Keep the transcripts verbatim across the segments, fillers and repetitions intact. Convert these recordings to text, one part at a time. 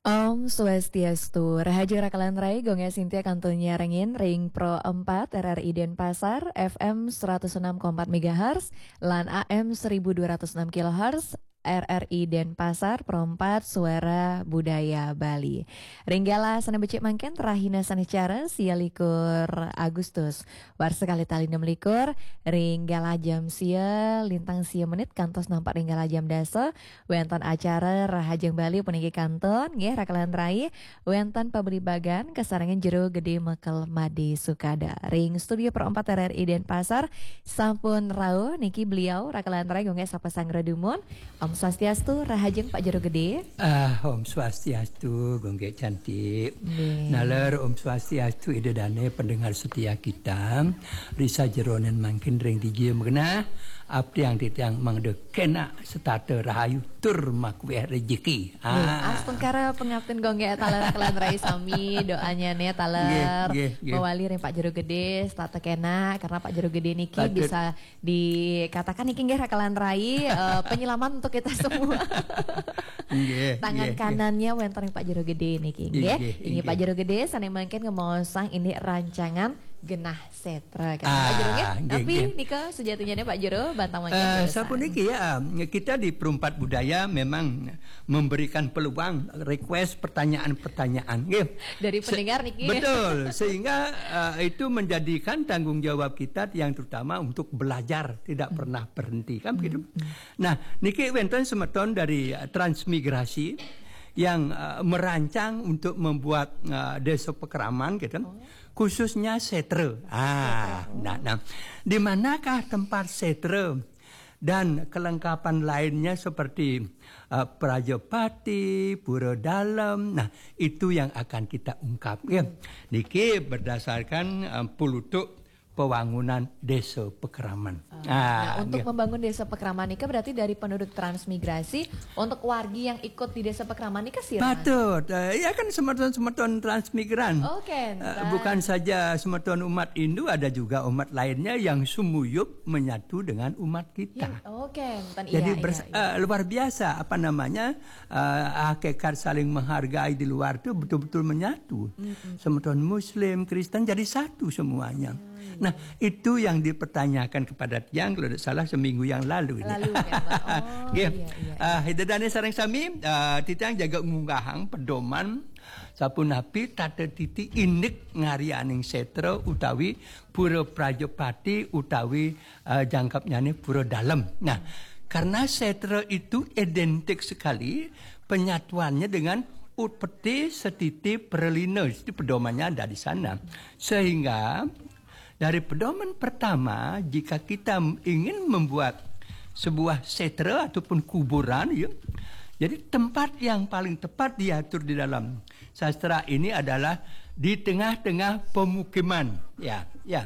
Om Swastiastu, Rahaja Rakalan Rai, Gonga Sintia Kantonya Rengin, Ring Pro empat, R R I Denpasar, F M seratus enam koma empat megahertz, LAN A M seribu dua ratus enam kilohertz, R R I Denpasar, Pro empat, Suara Budaya Bali. Ringgala sana becik mangken, Rahina sanicara, sia likur Agustus. War sekali tali enam likur, Ringgala jam sia, lintang sia menit, kantos nampak Ringgala jam dasa, Wentan acara Rahajeng Bali peninggi kanton, nggih Rakalan Rai, Wentan pabeli bagan, kesarangan jero gede mekel Madi Sukada. Ring studio Pro empat R R I Denpasar, sampun rau, niki beliau Rakalan Rai, gonge sapa sang redumun, Om Swastiastu, Rahajeng Pak Jero Gede. Ah, Om Swastiastu, Gongge cantik. Yeah. Nalar Om Swastiastu ide dane pendengar setia kita. Risa jeronen makin ring digi mengena. Abdi yang titiang mangde kena setata rahayu tur makwe rezeki. Ah. Astun kara pengabten Gongge taler Rakalan Rai sami doanya ne taler mewali ring Pak Jero Gede setata kena karena Pak Jero Gede niki Patut. Bisa dikatakan niki nggih Rakalan Rai uh, penyelamat untuk kita semua. yeah, tangan yeah, kanannya yeah. Wenten Pak Jero Gede niki nggih. Yeah, ini yeah. Pak Jero Gede sane mangken ngomosang ini rancangan genah setra kan ah, Pak Jero nggih. Tapi nika sejatinya nih Pak Jero bantang mangken. Uh, sampun niki ya kita di Perumpat Budaya memang memberikan peluang request pertanyaan-pertanyaan nggih. Dari pendengar niki. Betul, sehingga uh, itu menjadikan tanggung jawab kita yang terutama untuk belajar tidak hmm. pernah berhenti kan begitu. Hmm. Nah, niki wenten semeton dari uh, Transmigrasi yang uh, merancang untuk membuat uh, desa pekeraman gitu. Oh. Khususnya setre. Ah, oh. nah, nah. Di manakah tempat setre dan kelengkapan lainnya seperti uh, Prajapati, Pura Dalam. Nah, itu yang akan kita ungkap ya. Niki berdasarkan um, pulutuk Pembangunan Desa Pekeraman. Uh, nah, nah, untuk ya. Membangun Desa Pekeraman ini berarti dari penduduk transmigrasi untuk wargi yang ikut di Desa Pekeraman ini sih. Betul, uh, ya kan semeton-semeton transmigran. Oke. Okay, uh, bukan saja semeton umat Hindu, ada juga umat lainnya yang sumuyup menyatu dengan umat kita. Oke. Okay, jadi iya, bers- iya, iya. Uh, luar biasa apa namanya uh, hakikat saling menghargai di luar itu betul-betul menyatu. Mm-hmm. Semeton Muslim, Kristen jadi satu semuanya. Mm. Nah, itu yang dipertanyakan kepada tiang kalau tidak salah seminggu yang lalu. Lalu kan, oh, iya, iya, iya. Uh, hidadane sareng sami, uh, titiang jaga ngunggahang pedoman sapun napi tata titi indik ngarianing setra utawi Pura Prajapati utawi uh, jangkapnya nih Pura Dalam. Nah, karena setra itu identik sekali penyatuannya dengan Utpeti Setiti Perlina, itu pedomannya ada di sana. Sehingga dari pedoman pertama, jika kita ingin membuat sebuah setra ataupun kuburan, ya, jadi tempat yang paling tepat diatur di dalam sastra ini adalah di tengah-tengah pemukiman. Ya, ya.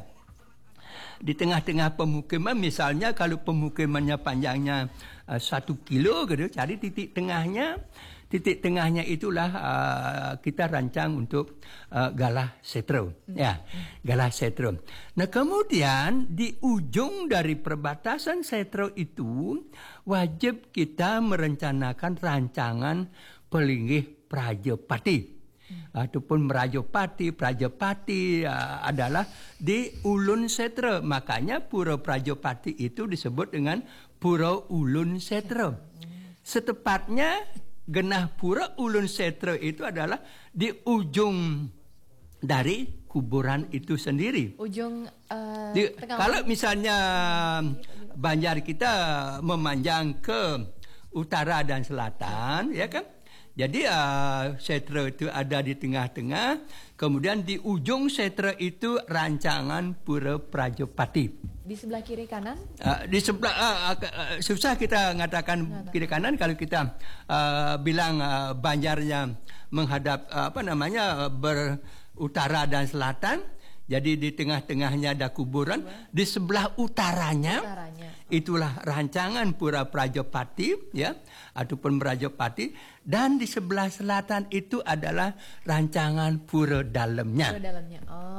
Di tengah-tengah pemukiman, misalnya kalau pemukimannya panjangnya uh, satu kilo, gitu, cari titik tengahnya. Titik tengahnya itulah uh, kita rancang untuk uh, galah setro, hmm. ya, galah setro. Nah kemudian di ujung dari perbatasan setro itu wajib kita merencanakan rancangan pelinggih Prajapati. Hmm. Ataupun Merajapati, Prajapati uh, adalah di ulun setra. Makanya Pura Prajapati itu disebut dengan Pura Ulun Setra. Hmm. Setepatnya genah Pura Ulun Setra itu adalah di ujung dari kuburan itu sendiri. Ujung uh, di, kalau misalnya Banjar kita memanjang ke utara dan selatan, ya kan? Jadi uh, setra itu ada di tengah-tengah, kemudian di ujung setra itu rancangan Pura Prajapati. Di sebelah kiri kanan? Uh, di sebelah uh, uh, susah kita mengatakan kiri kanan kalau kita uh, bilang uh, Banjarnya menghadap uh, apa namanya uh, berutara dan selatan. Jadi di tengah-tengahnya ada kuburan, di sebelah utaranya, utaranya. Itulah rancangan Pura Prajapati, ya, ataupun Prajapati, dan di sebelah selatan itu adalah rancangan Pura Dalamnya. Pura Dalamnya. Oh.